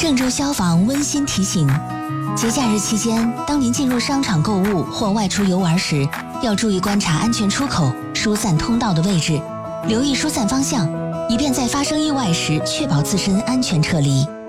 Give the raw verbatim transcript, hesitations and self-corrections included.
郑州消防温馨提醒：节假日期间，当您进入商场购物或外出游玩时，要注意观察安全出口、疏散通道的位置，留意疏散方向，以便在发生意外时确保自身安全撤离。